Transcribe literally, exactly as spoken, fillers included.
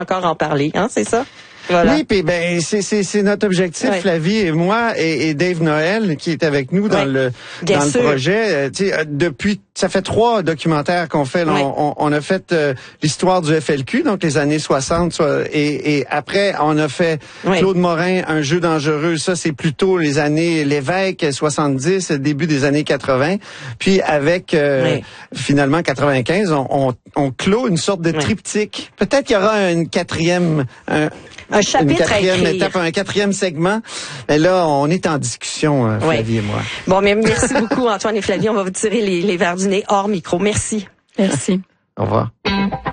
encore en parler, hein, c'est ça? Voilà. Oui, puis ben c'est c'est c'est notre objectif, ouais. Flavie et moi et, et Dave Noël qui est avec nous dans ouais. le Bien dans sûr. le projet. Tu sais, depuis ça fait trois documentaires qu'on fait. Là, ouais. on, on a fait euh, l'histoire du F L Q, donc les années soixante, soit, et, et après on a fait ouais. Claude Morin, Un jeu dangereux. Ça c'est plutôt les années Lévesque soixante-dix, début des années quatre-vingts. Puis avec euh, ouais. finalement quatre-vingt-quinze, on, on on clôt une sorte de ouais. triptyque. Peut-être qu'il y aura une quatrième. Un, Un chapitre une quatrième à étape, un quatrième segment. Mais là, on est en discussion, euh, Flavie oui. et moi. Bon, mais merci beaucoup, Antoine et Flavie. On va vous tirer les, les verres du nez hors micro. Merci. Merci. Au revoir.